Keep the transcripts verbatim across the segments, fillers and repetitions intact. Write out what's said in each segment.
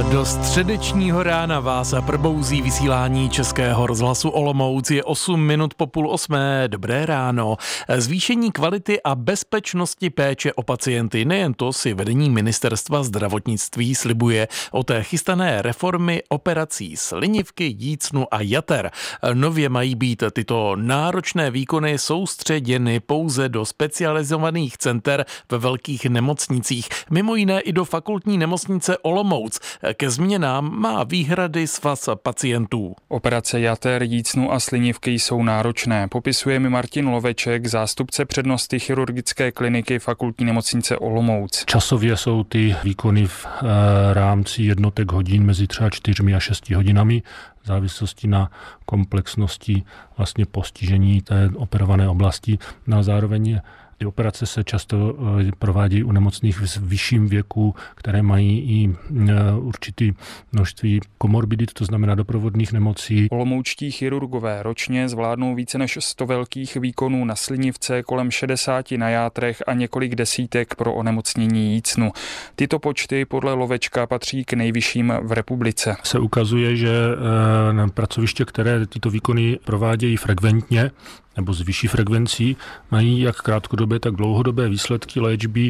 Do středečního rána vás probouzí vysílání Českého rozhlasu Olomouc. Je osm minut po půl osmé. Dobré ráno. Zvýšení kvality a bezpečnosti péče o pacienty. Nejen to si vedení Ministerstva zdravotnictví slibuje o té chystané reformy operací slinivky, jícnu a jater. Nově mají být tyto náročné výkony soustředěny pouze do specializovaných center ve velkých nemocnicích. Mimo jiné i do fakultní nemocnice Olomouc. Ke změnám má výhrady svaz pacientů. Operace jater, jícnu a slinivky jsou náročné, popisuje mi Martin Loveček, zástupce přednosty chirurgické kliniky fakultní nemocnice Olomouc. Časově jsou ty výkony v rámci jednotek hodin mezi třeba čtyřmi a šesti hodinami, v závislosti na komplexnosti vlastně postižení té operované oblasti. No a zároveň ty operace se často provádějí u nemocných v vyšším věku, které mají i určitý množství komorbidit, to znamená doprovodných nemocí. Olomoučtí chirurgové ročně zvládnou více než sto velkých výkonů na slinivce, kolem šedesáti na játrech a několik desítek pro onemocnění jícnu. Tyto počty podle Lovečka patří k nejvyšším v republice. Se ukazuje, že na pracoviště, které tyto výkony provádějí frekventně, nebo s vyšší frekvencí, mají jak krátkodobé, tak dlouhodobé výsledky léčby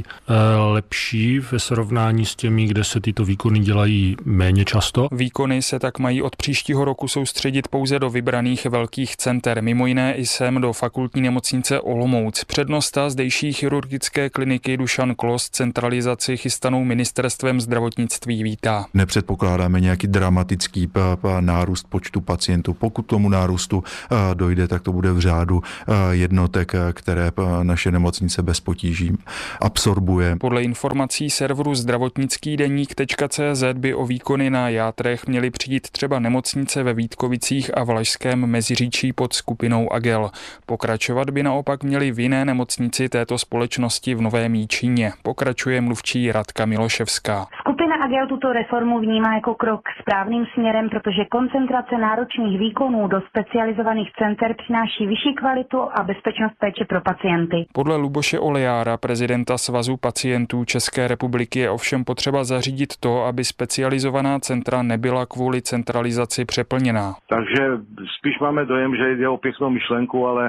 lepší ve srovnání s těmi, kde se tyto výkony dělají méně často. Výkony se tak mají od příštího roku soustředit pouze do vybraných velkých center, mimo jiné i sem do fakultní nemocnice Olomouc. Přednosta zdejší chirurgické kliniky Dušan Klos centralizaci chystanou ministerstvem zdravotnictví vítá. Nepředpokládáme nějaký dramatický nárůst počtu pacientů. Pokud tomu nárůstu dojde, tak to bude v řádu jednotek, které naše nemocnice bez potíží absorbuje. Podle informací serveru zdravotnický deník tečka cé zet by o výkony na játrech měly přijít třeba nemocnice ve Vítkovicích a Valašském Meziříčí pod skupinou Agel. Pokračovat by naopak měly v jiné nemocnici této společnosti v Novém Jičíně. Pokračuje mluvčí Radka Miloševská. Skupina Agel tuto reformu vnímá jako krok správným směrem, protože koncentrace náročných výkonů do specializovaných center přináší vyšší kvalitu a bezpečnost péče pro pacienty. Podle Luboše Olejára, prezidenta Svazu pacientů České republiky, je ovšem potřeba zařídit to, aby specializovaná centra nebyla kvůli centralizaci přeplněná. Takže spíš máme dojem, že jde o pěknou myšlenku, ale e,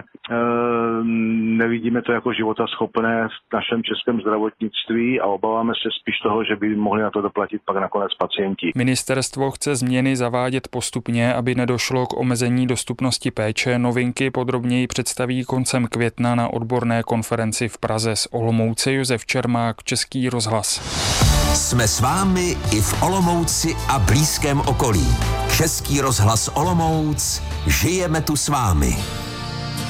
nevidíme to jako životaschopné v našem českém zdravotnictví a obáváme se spíš toho, že by mohli na to doplatit pak nakonec pacienti. Ministerstvo chce změny zavádět postupně, aby nedošlo k omezení dostupnosti péče. Novinky podrobněji představí koncem května na odborné konferenci v Praze. Z Olomouce Josef Čermák, Český rozhlas. Jsme s vámi i v Olomouci a blízkém okolí. Český rozhlas Olomouc, žijeme tu s vámi.